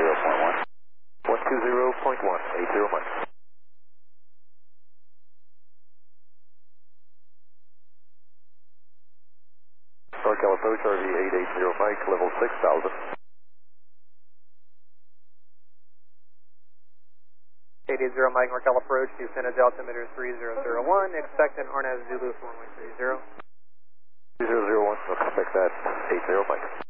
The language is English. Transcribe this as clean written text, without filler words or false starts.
120.1, 80 Mike. NorCal approach, RV 880 Mike, level 6000. 880 Mike, NorCal approach, descend at altimeter 3001, expect an RNAV Zulu 4130. 2001, expect that, 80 Mike.